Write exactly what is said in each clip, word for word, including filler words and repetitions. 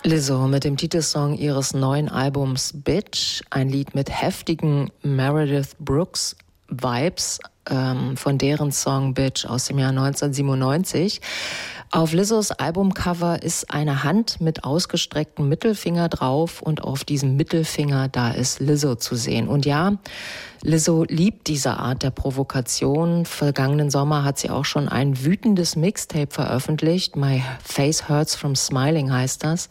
Lizzo mit dem Titelsong ihres neuen Albums Bitch, ein Lied mit heftigen Meredith Brooks Vibes ähm, von deren Song Bitch aus dem Jahr neunzehnhundertsiebenundneunzig. Auf Lizzos Albumcover ist eine Hand mit ausgestrecktem Mittelfinger drauf und auf diesem Mittelfinger, da ist Lizzo zu sehen. Und ja, Lizzo liebt diese Art der Provokation. Vergangenen Sommer hat sie auch schon ein wütendes Mixtape veröffentlicht. My Face Hurts from Smiling heißt das.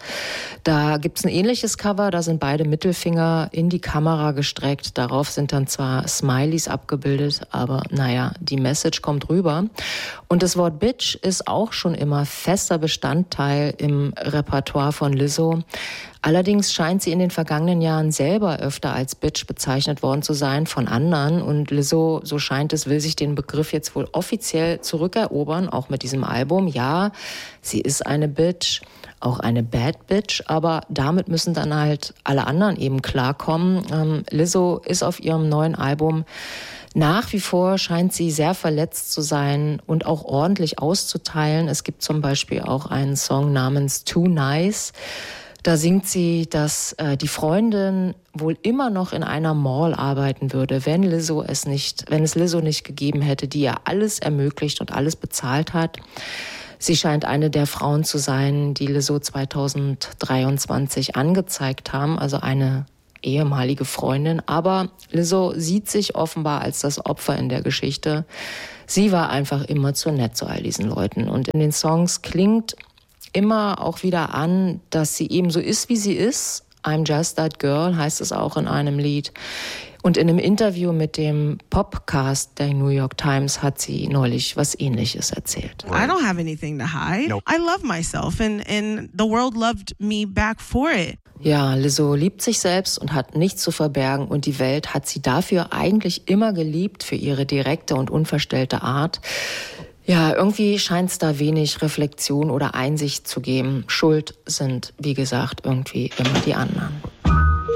Da gibt's ein ähnliches Cover, da sind beide Mittelfinger in die Kamera gestreckt. Darauf sind dann zwar Smileys abgebildet, aber naja, die Message kommt rüber. Und das Wort Bitch ist auch schon immer fester Bestandteil im Repertoire von Lizzo. Allerdings scheint sie in den vergangenen Jahren selber öfter als Bitch bezeichnet worden zu sein von anderen. Und Lizzo, so scheint es, will sich den Begriff jetzt wohl offiziell zurückerobern, auch mit diesem Album. Ja, sie ist eine Bitch, auch eine Bad Bitch, aber damit müssen dann halt alle anderen eben klarkommen. Ähm, Lizzo ist auf ihrem neuen Album nach wie vor, scheint sie sehr verletzt zu sein und auch ordentlich auszuteilen. Es gibt zum Beispiel auch einen Song namens Too Nice. Da singt sie, dass äh, die Freundin wohl immer noch in einer Mall arbeiten würde, wenn Lizzo es nicht, wenn es Lizzo nicht gegeben hätte, die ihr alles ermöglicht und alles bezahlt hat. Sie scheint eine der Frauen zu sein, die Lizzo zweitausenddreiundzwanzig angezeigt haben, also eine ehemalige Freundin. Aber Lizzo sieht sich offenbar als das Opfer in der Geschichte. Sie war einfach immer zu nett zu all diesen Leuten. Und in den Songs klingt immer auch wieder an, dass sie eben so ist, wie sie ist. I'm just that girl heißt es auch in einem Lied. Und in einem Interview mit dem Popcast der New York Times hat sie neulich was Ähnliches erzählt. I don't have anything to hide. Nope. I love myself and, and the world loved me back for it. Ja, Lizzo liebt sich selbst und hat nichts zu verbergen und die Welt hat sie dafür eigentlich immer geliebt, für ihre direkte und unverstellte Art. Ja, irgendwie scheint es da wenig Reflexion oder Einsicht zu geben. Schuld sind, wie gesagt, irgendwie immer die anderen.